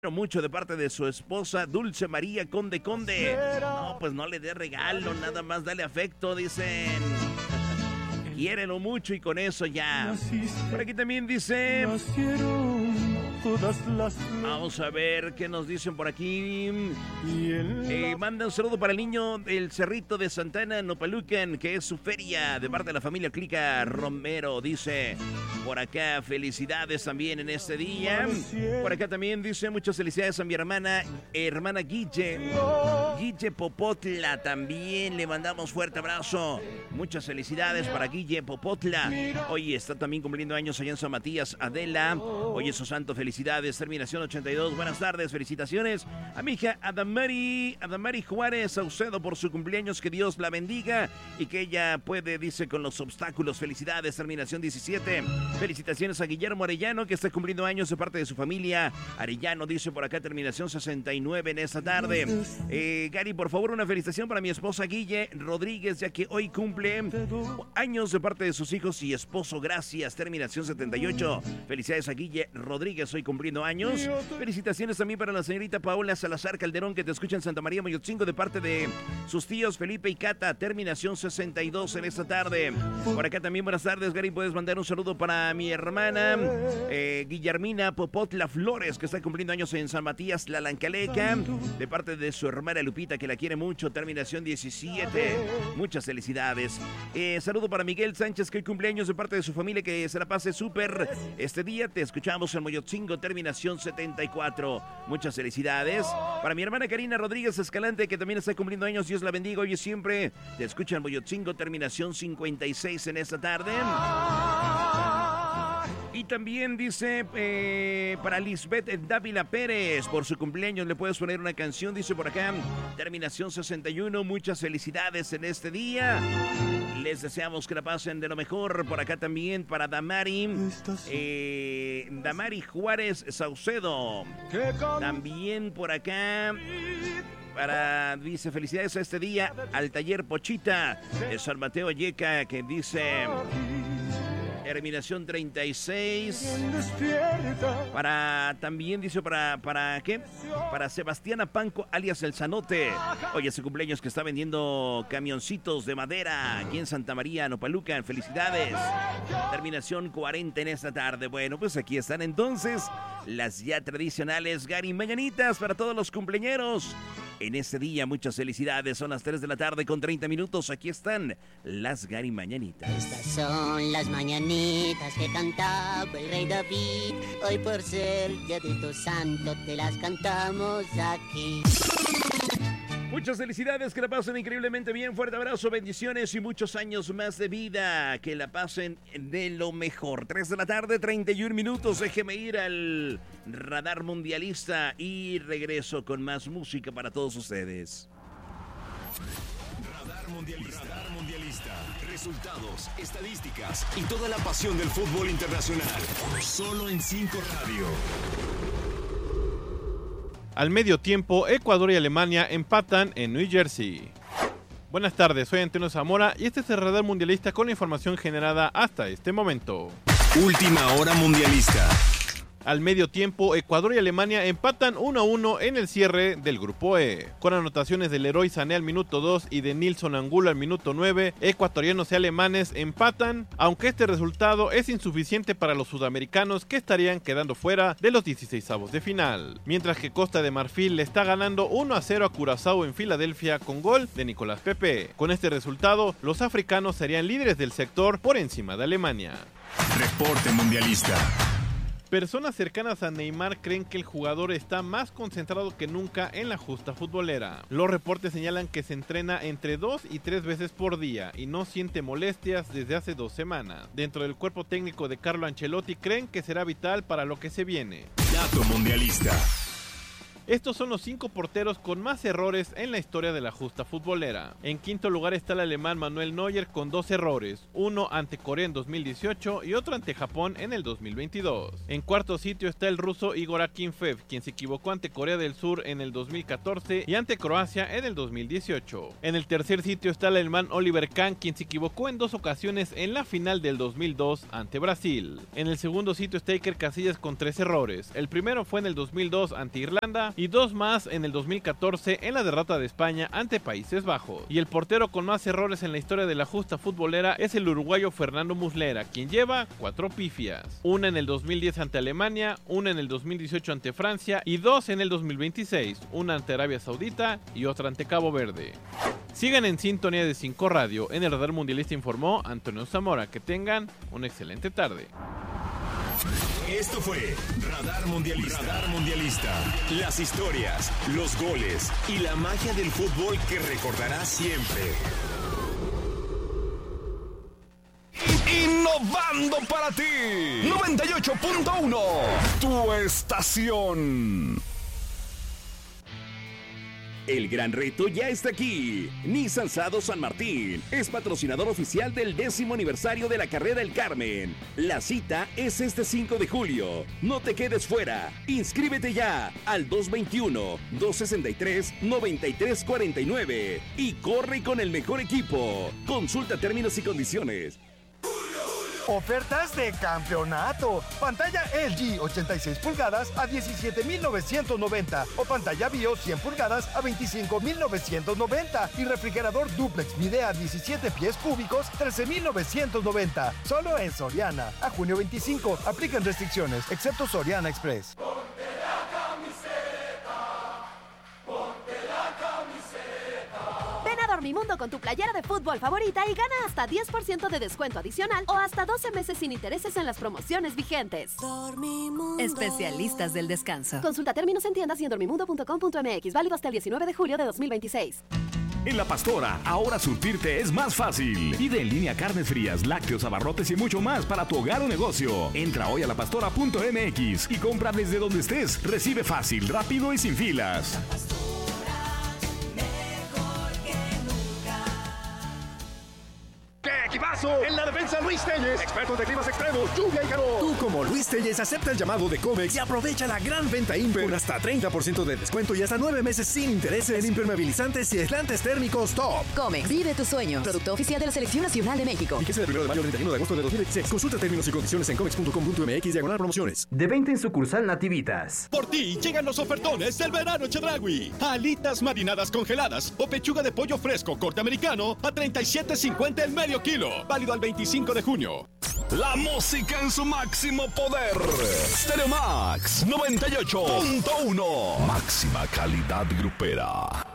mucho de parte de su esposa Dulce María Conde. No, pues no le dé regalo, nada más dale afecto, dicen. Quiérelo mucho y con eso ya. Por aquí también dice... Vamos a ver qué nos dicen por aquí. Manda un saludo para el niño del Cerrito de Santana, Nopalucan, que es su feria, de parte de la familia Clica Romero. Dice por acá, felicidades también en este día. Por acá también dice muchas felicidades a mi hermana Guille Popotla. También le mandamos fuerte abrazo. Muchas felicidades para Guille Popotla. Hoy está también cumpliendo años allá en San Matías, Adela. Hoy es su santo, felicidades. Terminación 82. Buenas tardes, felicitaciones a mi hija Adamari Juárez Saucedo por su cumpleaños. Que Dios la bendiga y que ella puede, dice, con los obstáculos. Felicidades. Terminación 17. Felicitaciones a Guillermo Arellano, que está cumpliendo años de parte de su familia. Arellano, dice por acá, terminación 69 en esta tarde. Gary, por favor, una felicitación para mi esposa Guille Rodríguez, ya que hoy cumple años de parte de sus hijos y esposo. Gracias. Terminación 78. Felicidades a Guille Rodríguez, hoy cumpliendo años. Felicitaciones también para la señorita Paola Salazar Calderón, que te escucha en Santa María Moyotzingo, de parte de sus tíos Felipe y Cata. Terminación 62 en esta tarde. Por acá también, buenas tardes, Gary. Puedes mandar un saludo para mi hermana Guillermina Popotla Flores, que está cumpliendo años en San Matías Lalancaleca, de parte de su hermana Lupita, que la quiere mucho. Terminación 17. Muchas felicidades. Saludo para Miguel Sánchez, que hoy cumpleaños, de parte de su familia, que se la pase súper este día. Te escuchamos en Moyotzingo. Terminación 74. Muchas felicidades. Para mi hermana Karina Rodríguez Escalante, que también está cumpliendo años. Dios la bendiga hoy y siempre. Te escucha en Moyotzingo. Terminación 56 en esta tarde. Y también dice para Lisbeth Dávila Pérez, por su cumpleaños le puedes poner una canción, dice por acá, terminación 61, muchas felicidades en este día. Les deseamos que la pasen de lo mejor. Por acá también para Damari Juárez Saucedo. También por acá dice felicidades a este día al taller Pochita de San Mateo Yeca, que dice... Terminación 36. También dice para ¿qué? Para Sebastián Apanco, alias El Sanote. Hoy es su cumpleaños, que está vendiendo camioncitos de madera aquí en Santa María, Nopalucan. Felicidades. Terminación 40 en esta tarde. Bueno, pues aquí están entonces las ya tradicionales Gary Mañanitas para todos los cumpleañeros. En este día, muchas felicidades. Son las 3 de la tarde con 30 minutos. Aquí están las Gary Mañanitas. Estas son las mañanitas que cantaba el rey David. Hoy, por ser día de tu santo, te las cantamos aquí. Muchas felicidades, que la pasen increíblemente bien. Fuerte abrazo, bendiciones y muchos años más de vida. Que la pasen de lo mejor. 3 de la tarde, 31 minutos. Déjeme ir al radar mundialista y regreso con más música para todos ustedes. Radar mundialista. Resultados, estadísticas y toda la pasión del fútbol internacional. Solo en 5 Radio. Al medio tiempo, Ecuador y Alemania empatan en New Jersey. Buenas tardes, soy Antonio Zamora y este es el Radar Mundialista con la información generada hasta este momento. Última hora mundialista. Al medio tiempo, Ecuador y Alemania empatan 1-1 en el cierre del Grupo E. Con anotaciones del Leroy Sané al minuto 2 y de Nilson Angulo al minuto 9, ecuatorianos y alemanes empatan, aunque este resultado es insuficiente para los sudamericanos, que estarían quedando fuera de los 16avos de final. Mientras que Costa de Marfil le está ganando 1-0 a Curazao en Filadelfia con gol de Nicolás Pepe. Con este resultado, los africanos serían líderes del sector por encima de Alemania. Reporte mundialista. Personas cercanas a Neymar creen que el jugador está más concentrado que nunca en la justa futbolera. Los reportes señalan que se entrena entre 2 y 3 veces por día y no siente molestias desde hace 2 semanas. Dentro del cuerpo técnico de Carlo Ancelotti creen que será vital para lo que se viene. Dato mundialista. Estos son los 5 porteros con más errores en la historia de la justa futbolera. En quinto lugar está el alemán Manuel Neuer con 2 errores, uno ante Corea en 2018 y otro ante Japón en el 2022. En cuarto sitio está el ruso Igor Akinfev, quien se equivocó ante Corea del Sur en el 2014 y ante Croacia en el 2018. En el tercer sitio está el alemán Oliver Kahn, quien se equivocó en 2 ocasiones en la final del 2002 ante Brasil. En el segundo sitio está Iker Casillas con 3 errores. El primero fue en el 2002 ante Irlanda y 2 más en el 2014 en la derrota de España ante Países Bajos. Y el portero con más errores en la historia de la justa futbolera es el uruguayo Fernando Muslera, quien lleva 4 pifias. Una en el 2010 ante Alemania, una en el 2018 ante Francia y 2 en el 2026, una ante Arabia Saudita y otra ante Cabo Verde. Sigan en sintonía de 5 Radio. En el Radar Mundialista informó Antonio Zamora. Que tengan una excelente tarde. Esto fue Radar Mundialista. Radar Mundialista. Las historias, los goles y la magia del fútbol que recordarás siempre. Innovando para ti. 98.1. Tu estación. El gran reto ya está aquí. Nissan Sado San Martín es patrocinador oficial del 10º aniversario de la Carrera El Carmen. La cita es este 5 de julio. No te quedes fuera. Inscríbete ya al 221-263-9349 y corre con el mejor equipo. Consulta términos y condiciones. Ofertas de campeonato. Pantalla LG 86 pulgadas a 17,990 o pantalla BIOS 100 pulgadas a 25,990 y refrigerador dúplex Midea 17 pies cúbicos 13,990. Solo en Soriana. A junio 25. Aplican restricciones, excepto Soriana Express. Dormimundo con tu playera de fútbol favorita y gana hasta 10% de descuento adicional o hasta 12 meses sin intereses en las promociones vigentes. Dormimundo. Especialistas del descanso. Consulta términos en tiendas y en dormimundo.com.mx. Válido hasta el 19 de julio de 2026. En La Pastora, ahora surtirte es más fácil. Pide en línea carnes frías, lácteos, abarrotes y mucho más para tu hogar o negocio. Entra hoy a lapastora.mx y compra desde donde estés. Recibe fácil, rápido y sin filas. Equipazo en la defensa Luis Telles, expertos de climas extremos, lluvia y calor. Tú como Luis Telles acepta el llamado de Comex y aprovecha la gran venta Imper con hasta 30% de descuento y hasta 9 meses sin intereses en impermeabilizantes y aislantes térmicos top. Comex, vive tu sueño. Producto oficial de la Selección Nacional de México. Fíjese del 1 de mayo al 31 de agosto de 2026. Consulta términos y condiciones en comex.com.mx/promociones. De 20 en sucursal Nativitas. Por ti llegan los ofertones del verano Chedraui. Alitas marinadas congeladas o pechuga de pollo fresco corte americano a $37.50 el medio kilo. Válido al 25 de junio. La música en su máximo poder. Stereo Max 98.1. Máxima calidad grupera.